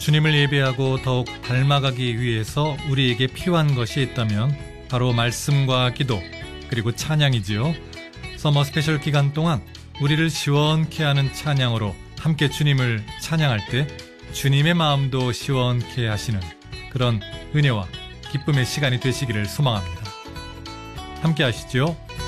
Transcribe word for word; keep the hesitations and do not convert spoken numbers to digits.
주님을 예배하고 더욱 닮아가기 위해서 우리에게 필요한 것이 있다면 바로 말씀과 기도, 그리고 찬양이지요. 서머 스페셜 기간 동안 우리를 시원케 하는 찬양으로 함께 주님을 찬양할 때 주님의 마음도 시원케 하시는 그런 은혜와 기쁨의 시간이 되시기를 소망합니다. 함께 하시죠.